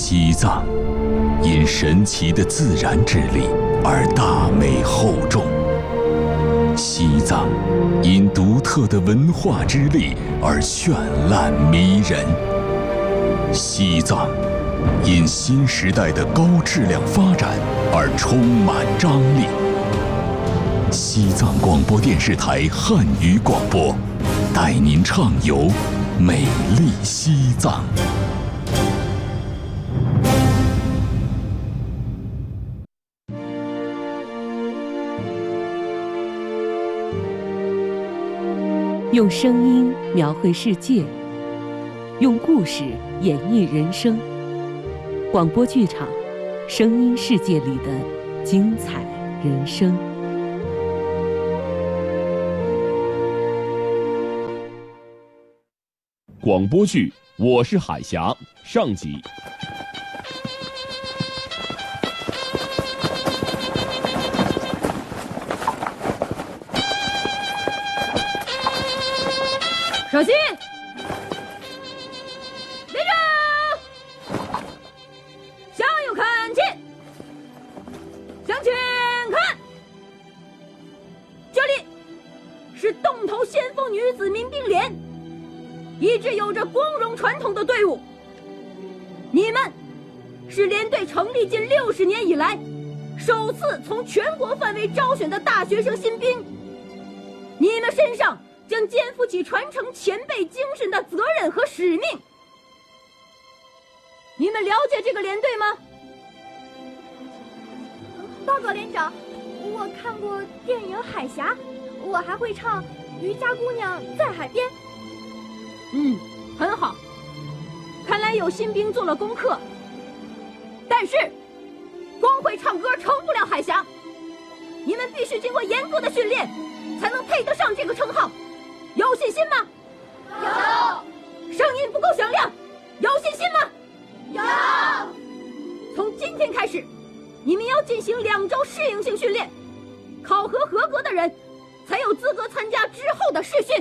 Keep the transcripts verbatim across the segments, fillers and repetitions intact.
西藏因神奇的自然之力而大美厚重，西藏因独特的文化之力而绚烂迷人，西藏因新时代的高质量发展而充满张力。西藏广播电视台汉语广播，带您畅游美丽西藏。 用声音描绘世界，用故事演绎人生。广播剧场，声音世界里的精彩人生。 广播剧《我是海峡》上集。 小心！立正！向右看齐，向前看。这里是洞头先锋女子民兵连，一支有着光荣传统的队伍。你们是连队成立近六十年以来，首次从全国范围招选的大学生新兵。你们身上将肩负起传承前辈精神的责任和使命。你们了解这个连队吗？ 报告连长，我看过电影《海峡》，我还会唱《渔家姑娘在海边》。 嗯，很好，看来有新兵做了功课。但是光会唱歌成不了海峡，你们必须经过严格的训练，才能配得上这个称号。有信心吗？ 有。 声音不够响亮，有信心吗？ 有。 从今天开始，你们要进行两周适应性训练，考核合格的人才有资格参加之后的试训。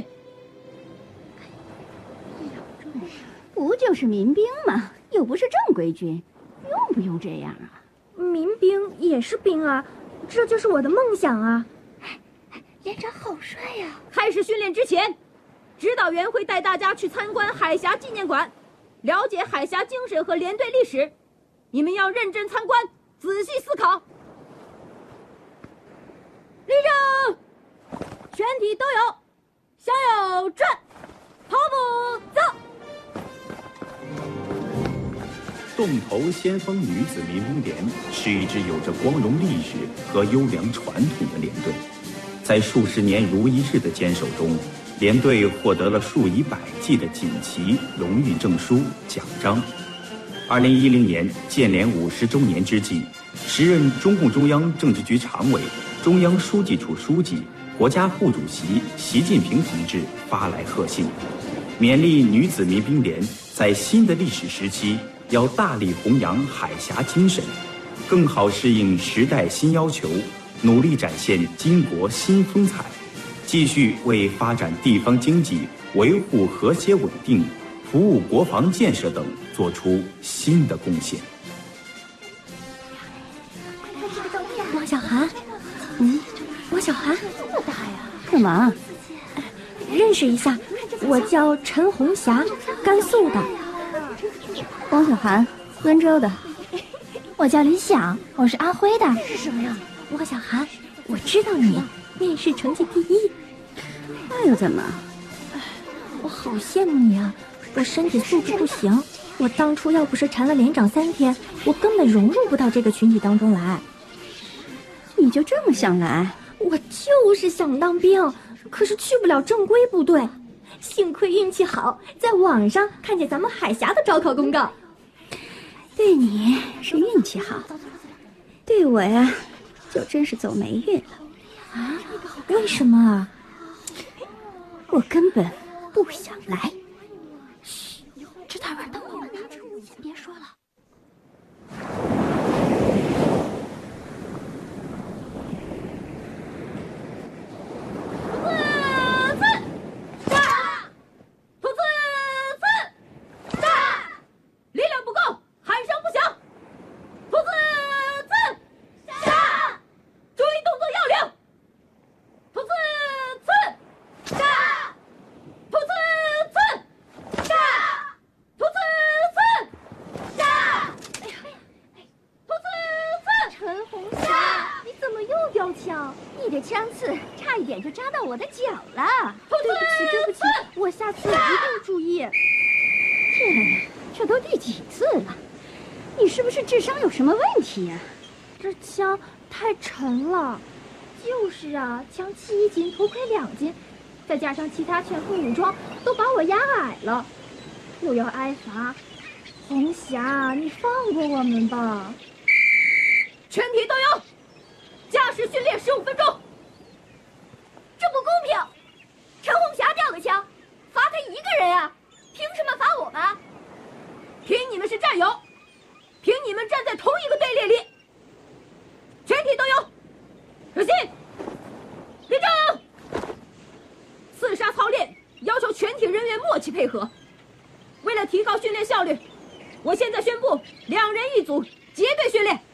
不就是民兵吗？又不是正规军，用不用这样啊？ 民兵也是兵啊，这就是我的梦想啊！连长好帅呀！ 开始训练之前，指导员会带大家去参观海峡纪念馆，了解海峡精神和连队历史。你们要认真参观，仔细思考。立正，全体都有，向右转，跑步走。 洞头先锋女子民兵连是一支有着光荣历史和优良传统的连队。在数十年如一日的坚守中，连队获得了数以百计的锦旗、荣誉证书、奖章。二零一零年建连五十周年之际，时任中共中央政治局常委、中央书记处书记、国家副主席习近平同志发来贺信，勉励女子民兵连在新的历史时期要大力弘扬海峡精神，更好适应时代新要求，努力展现巾帼新风采，继续为发展地方经济、维护和谐稳定、服务国防建设等做出新的贡献。 王小涵，嗯，王小涵，这么大呀？ 干嘛？ 认识一下，我叫陈红霞，甘肃的。 王小涵，温州的。 我叫李想，我是安徽的。是什么呀？王小涵，我知道你面试成绩第一。 那又怎么？ 我好羡慕你啊！我身体素质不行，我当初要不是缠了连长三天，我根本融入不到这个群体当中来。 你就这么想来？ 我就是想当兵，可是去不了正规部队。幸亏运气好，在网上看见咱们海峡的招考公告。 对你是运气好，对我呀，就真是走霉运了。 啊？为什么啊？ 我根本不想来。 嘘，这大玩等我们呢，先别说了。 力量不够，喊声不响。 你的枪刺差一点就扎到我的脚了。 对不起，对不起，我下次一定注意。 天哪，这都第几次了？你是不是智商有什么问题呀？ 这枪太沉了。就是啊，枪七斤，头盔两斤，再加上其他全副武装，都把我压矮了，又要挨罚。红霞，你放过我们吧！ 全体都有驾驶训练十五分钟。 这不公平！陈红霞掉的枪，罚他一个人啊，凭什么罚我们？ 凭你们是战友，凭你们站在同一个队列里。全体都有热心立正。刺杀操练要求全体人员默契配合。为了提高训练效率，我现在宣布两人一组结队训练。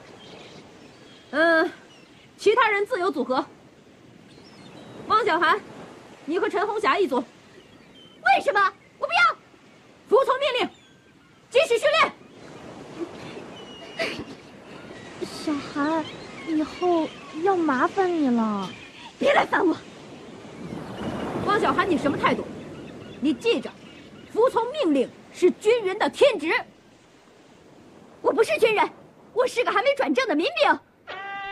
嗯，其他人自由组合。汪小涵，你和陈红霞一组。 为什么？我不要！ 服从命令，继续训练。 小涵，以后要麻烦你了。 别来烦我！ 汪小涵，你什么态度？你记着，服从命令是军人的天职。 我不是军人，我是个还没转正的民兵。